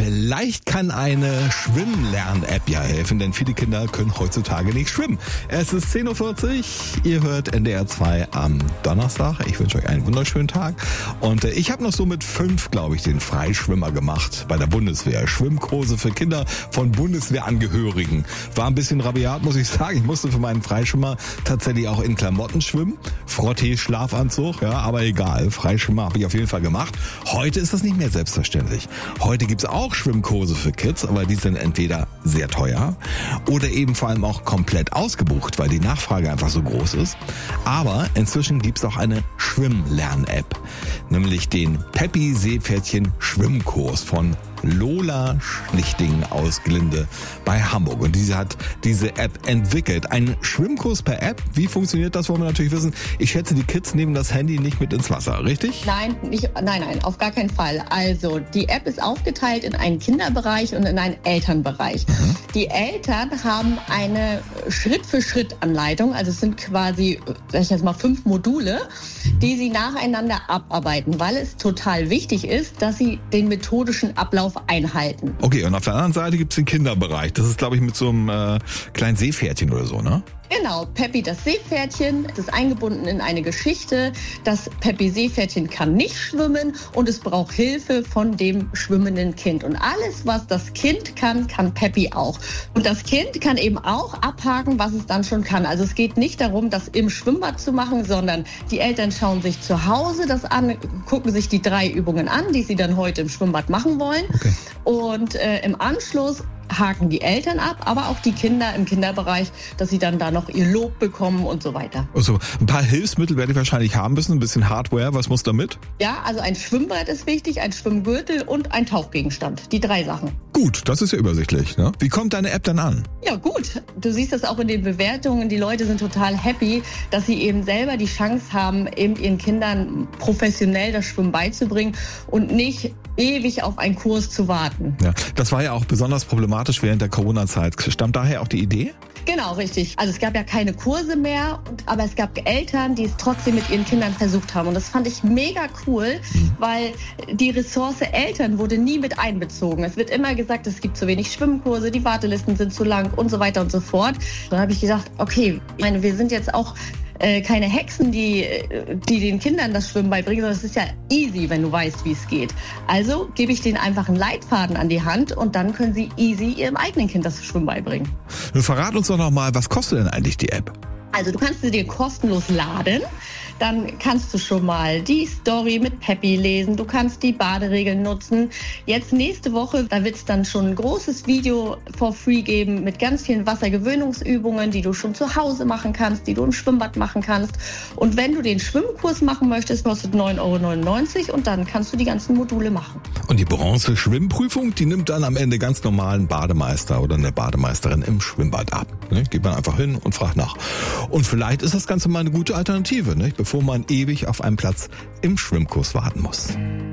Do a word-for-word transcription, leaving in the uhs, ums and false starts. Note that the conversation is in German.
Vielleicht kann eine Schwimmlern-App ja helfen, denn viele Kinder können heutzutage nicht schwimmen. Es ist zehn Uhr vierzig, ihr hört N D R zwei am Donnerstag. Ich wünsche euch einen wunderschönen Tag. Und äh, ich habe noch so mit fünf, glaube ich, den Freischwimmer gemacht bei der Bundeswehr. Schwimmkurse für Kinder von Bundeswehrangehörigen. War ein bisschen rabiat, muss ich sagen. Ich musste für meinen Freischwimmer tatsächlich auch in Klamotten schwimmen. Frottee, Schlafanzug, ja, aber egal. Freischwimmer habe ich auf jeden Fall gemacht. Heute ist das nicht mehr selbstverständlich. Heute gibt's auch Schwimmkurse für Kids, aber die sind entweder sehr teuer oder eben vor allem auch komplett ausgebucht, weil die Nachfrage einfach so groß ist. Aber inzwischen gibt's auch eine Schwimmlern-App, nämlich den Peppi Seepferdchen Schwimmkurs von Lola Schlichting aus Glinde bei Hamburg. Und diese hat diese App entwickelt. Ein Schwimmkurs per App. Wie funktioniert das, wollen wir natürlich wissen. Ich schätze, die Kids nehmen das Handy nicht mit ins Wasser, richtig? Nein, nicht, nein, nein, auf gar keinen Fall. Also die App ist aufgeteilt in einen Kinderbereich und in einen Elternbereich. Mhm. Die Eltern haben eine Schritt-für-Schritt-Anleitung. Also es sind quasi, sag ich jetzt mal, fünf Module, die sie nacheinander abarbeiten, weil es total wichtig ist, dass sie den methodischen Ablauf einhalten. Okay, und auf der anderen Seite gibt es den Kinderbereich. Das ist, glaube ich, mit so einem äh, kleinen Seepferdchen oder so, ne? Genau, Peppi das Seepferdchen, es ist eingebunden in eine Geschichte. Das Peppi Seepferdchen kann nicht schwimmen und es braucht Hilfe von dem schwimmenden Kind. Und alles, was das Kind kann, kann Peppi auch. Und das Kind kann eben auch abhaken, was es dann schon kann. Also es geht nicht darum, das im Schwimmbad zu machen, sondern die Eltern schauen sich zu Hause das an, gucken sich die drei Übungen an, die sie dann heute im Schwimmbad machen wollen. Okay. Und äh, im Anschluss haken die Eltern ab, aber auch die Kinder im Kinderbereich, dass sie dann da noch ihr Lob bekommen und so weiter. Also ein paar Hilfsmittel werde ich wahrscheinlich haben müssen, ein bisschen Hardware. Was muss da mit? Ja, also ein Schwimmbrett ist wichtig, ein Schwimmgürtel und ein Tauchgegenstand. Die drei Sachen. Gut, das ist ja übersichtlich, ne? Wie kommt deine App dann an? Ja gut, du siehst das auch in den Bewertungen. Die Leute sind total happy, dass sie eben selber die Chance haben, eben ihren Kindern professionell das Schwimmen beizubringen und nicht ewig auf einen Kurs zu warten. Ja, das war ja auch besonders problematisch während der Corona-Zeit. Stammt daher auch die Idee? Genau, richtig. Also es gab ja keine Kurse mehr, aber es gab Eltern, die es trotzdem mit ihren Kindern versucht haben. Und das fand ich mega cool, mhm. weil die Ressource Eltern wurde nie mit einbezogen. Es wird immer gesagt, es gibt zu wenig Schwimmkurse, die Wartelisten sind zu lang und so weiter und so fort. Dann habe ich gedacht, okay, ich meine, wir sind jetzt auch äh, keine Hexen, die, die den Kindern das Schwimmen beibringen, sondern es ist ja easy, wenn du weißt, wie es geht. Also gebe ich denen einfach einen Leitfaden an die Hand und dann können sie easy ihrem eigenen Kind das Schwimmen beibringen. Nun verrat uns doch noch mal, was kostet denn eigentlich die App? Also du kannst sie dir kostenlos laden, dann kannst du schon mal die Story mit Peppi lesen, du kannst die Baderegeln nutzen. Jetzt nächste Woche, da wird es dann schon ein großes Video for free geben mit ganz vielen Wassergewöhnungsübungen, die du schon zu Hause machen kannst, die du im Schwimmbad machen kannst. Und wenn du den Schwimmkurs machen möchtest, kostet neun Euro neunundneunzig und dann kannst du die ganzen Module machen. Und die Bronze-Schwimmprüfung, die nimmt dann am Ende ganz normalen Bademeister oder eine Bademeisterin im Schwimmbad ab. Ne? Geht man einfach hin und fragt nach. Und vielleicht ist das Ganze mal eine gute Alternative, ne? Bevor man ewig auf einem Platz im Schwimmkurs warten muss.